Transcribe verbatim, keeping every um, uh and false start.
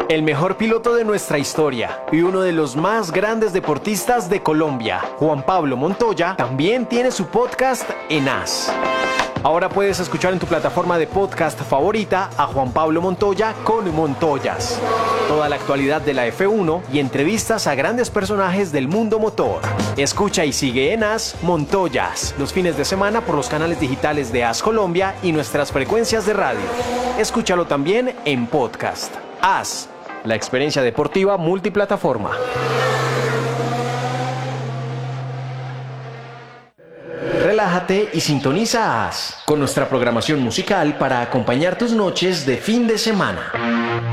El mejor piloto de nuestra historia y uno de los más grandes deportistas de Colombia, Juan Pablo Montoya, también tiene su podcast en As. Ahora puedes escuchar en tu plataforma de podcast favorita a Juan Pablo Montoya con Montoyas. Toda la actualidad de la F uno y entrevistas a grandes personajes del mundo motor. Escucha y sigue en As Montoyas los fines de semana por los canales digitales de As Colombia y nuestras frecuencias de radio. Escúchalo también en podcast. As, la experiencia deportiva multiplataforma. Relájate y sintoniza As con nuestra programación musical para acompañar tus noches de fin de semana.